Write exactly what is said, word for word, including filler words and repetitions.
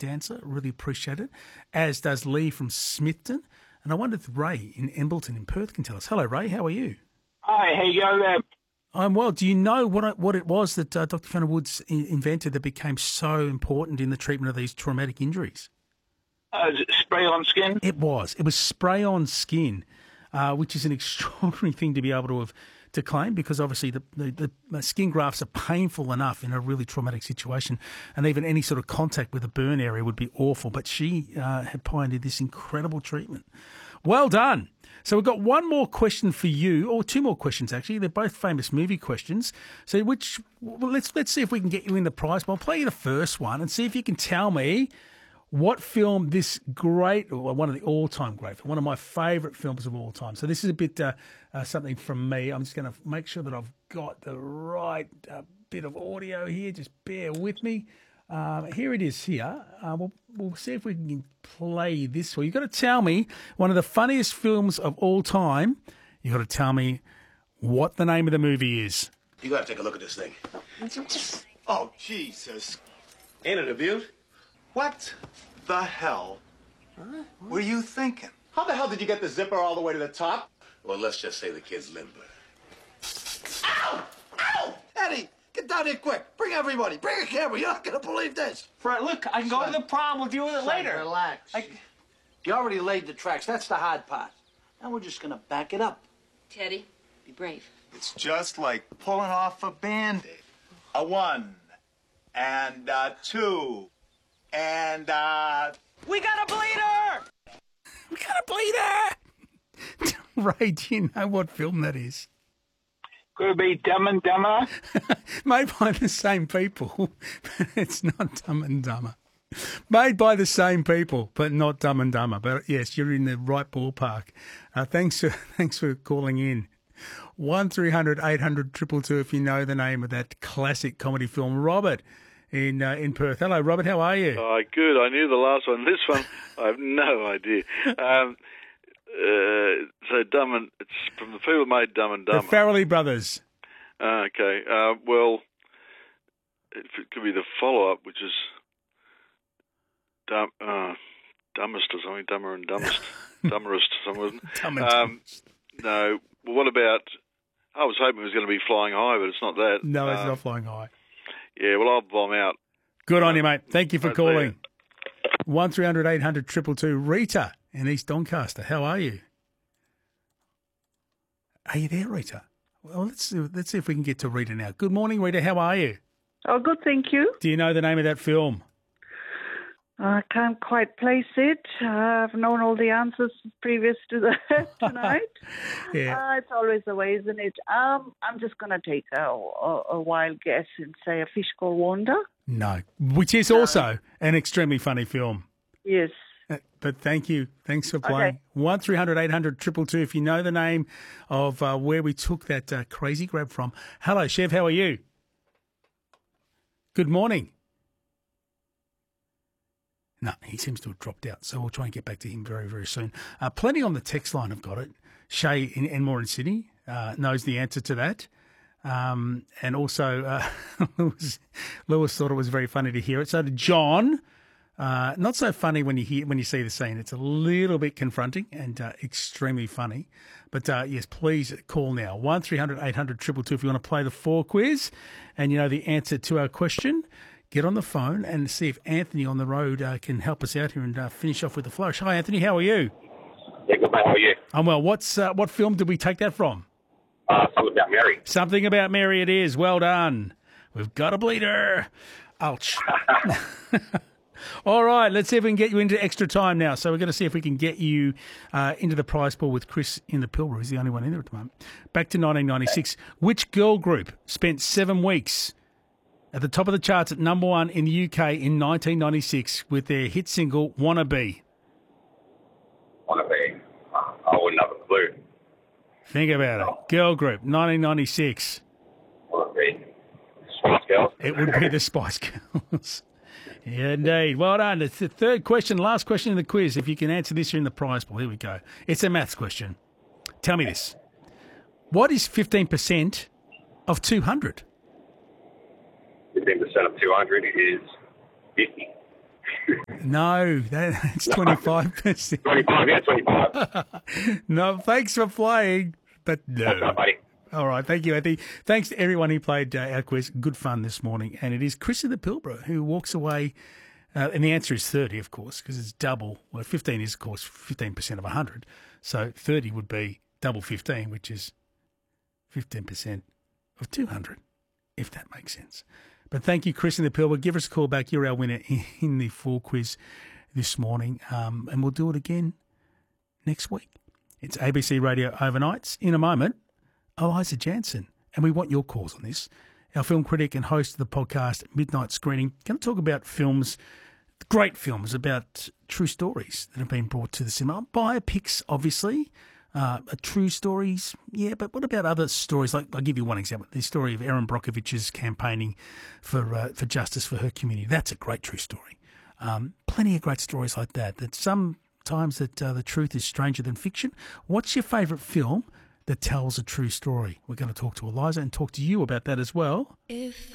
dancer. Really appreciate it, as does Lee from Smithton. And I wonder if Ray in Embleton in Perth can tell us. Hello, Ray. How are you? Hi, how you going there? I'm well. Do you know what it, what it was that uh, Doctor Fiona Woods in, invented that became so important in the treatment of these traumatic injuries? Uh, is it spray on skin? It was. It was spray on skin, uh, which is an extraordinary thing to be able to have to claim, because obviously the, the, the skin grafts are painful enough in a really traumatic situation, and even any sort of contact with a burn area would be awful. But she uh, had pioneered this incredible treatment. Well done. So we've got one more question for you, or two more questions actually. They're both famous movie questions. So which well, let's let's see if we can get you in the prize. I'll play you the first one and see if you can tell me what film this great, or one of the all-time great, one of my favourite films of all time. So this is a bit uh, uh, something from me. I'm just going to make sure that I've got the right uh, bit of audio here. Just bear with me. Um, here it is here. Uh, we'll, we'll see if we can play this. Well, you've got to tell me one of the funniest films of all time. You've got to tell me what the name of the movie is. You got to take a look at this thing. Oh, Jesus. Ain't it a beaut? What the hell huh? were you thinking? How the hell did you get the zipper all the way to the top? Well, let's just say the kid's limber. Ow! Ow! Eddie, get down here quick. Bring everybody. Bring a camera. You're not going to believe this. Fred, look, I can go to the prom. We'll deal with it later. Relax. I... You already laid the tracks. That's the hard part. Now we're just going to back it up. Teddy, be brave. It's just like pulling off a Band-Aid. A one and a two. And, uh... We got a bleeder! We got a bleeder! Ray, do you know what film that is? Could it be Dumb and Dumber? Made by the same people, but it's not Dumb and Dumber. Made by the same people, but not Dumb and Dumber. But yes, you're in the right ballpark. Uh, thanks for thanks for calling in. One three hundred eight hundred two two two if you know the name of that classic comedy film. Robert in uh, in Perth. Hello, Robert. How are you? Oh, good. I knew the last one. This one, I have no idea. Um, uh, so Dumb and it's from the people who made Dumb and Dumber. The Farrelly brothers. Uh, okay. Uh, well, it could be the follow-up, which is dumb, uh, dumbest or something. Dumber and dumbest, dumberest or something. Dumb and um, no. Well, what about? I was hoping it was going to be Flying High, but it's not that. No, it's um, not Flying High. Yeah, well, I'll bomb out. Good on you, mate. Thank you for That's calling. One three hundred eight hundred two two two. Rita in East Doncaster. How are you? Are you there, Rita? Well, let's see, let's see if we can get to Rita now. Good morning, Rita. How are you? Oh, good, thank you. Do you know the name of that film? I can't quite place it. Uh, I've known all the answers previous to that tonight. Yeah. Uh, it's always the way, isn't it? Um, I'm just going to take a, a, a wild guess and say A Fish Called Wanda. No, which is No. also an extremely funny film. Yes. Uh, But thank you. Thanks for playing. Okay. One three hundred eight hundred two two two if you know the name of uh, where we took that uh, crazy grab from. Hello, Chev. How are you? Good morning. No, he seems to have dropped out, so we'll try and get back to him very, very soon. Uh, plenty on the text line have got it. Shay in Enmore in Sydney uh, knows the answer to that. Um, and also, uh, Lewis, Lewis thought it was very funny to hear it. So to John, uh, not so funny when you hear when you see the scene. It's a little bit confronting and uh, extremely funny. But uh, yes, please call now one three hundred eight hundred two two two if you want to play the four quiz and you know the answer to our question. Get on the phone and see if Anthony on the road uh, can help us out here and uh, finish off with the flourish. Hi, Anthony. How are you? Yeah, good, mate. How are you? I'm well. What's uh, what film did we take that from? Uh, something about Mary. Something About Mary it is. Well done. We've got a bleeder. Ouch. All right, let's see if we can get you into extra time now. So we're going to see if we can get you uh, into the prize pool with Chris in the Pilbara. He's the only one in there at the moment. Back to nineteen ninety-six. Which girl group spent seven weeks at the top of the charts at number one in the U K in nineteen ninety-six with their hit single, Wanna Be? Wanna Be. Uh, I wouldn't have a clue. Think about it. Girl group, nineteen ninety-six. Wanna Be. Spice Girls. It would be the Spice Girls. Yeah, indeed. Well done. It's the third question, last question in the quiz. If you can answer this, you're in the prize pool. Here we go. It's a maths question. Tell me this. What is fifteen percent of two hundred? fifteen percent of two hundred is fifty. No, that, that's twenty-five percent. twenty-five, yeah, twenty-five. No, thanks for playing, but no. That's right, buddy. All right, thank you, Anthony. Thanks to everyone who played uh, our quiz. Good fun this morning. And it is Chris in the Pilbara who walks away, uh, and the answer is thirty, of course, because it's double. Well, fifteen is, of course, fifteen percent of one hundred. So thirty would be double fifteen, which is fifteen percent of two hundred, if that makes sense. But thank you, Chris in the Pilbara. Give us a call back. You're our winner in the full quiz this morning, um, and we'll do it again next week. It's A B C Radio Overnights. In a moment, Eliza Jansen, and we want your calls on this. Our film critic and host of the podcast Midnight Screening, going to talk about films, great films about true stories that have been brought to the cinema. Biopics, obviously, uh, true stories, yeah, but what about other stories? Like, I'll give you one example, the story of Erin Brockovich's campaigning for uh, for justice for her community. That's a great true story. Um, plenty of great stories like that, that sometimes that uh, the truth is stranger than fiction. What's your favourite film that tells a true story? We're going to talk to Eliza and talk to you about that as well. If